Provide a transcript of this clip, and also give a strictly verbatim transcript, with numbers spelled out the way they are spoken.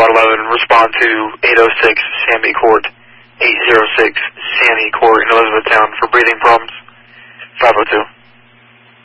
one eleven, respond to eight oh six Sammy Court, eight oh six Sammy Court in Elizabethtown for breathing problems. five oh two.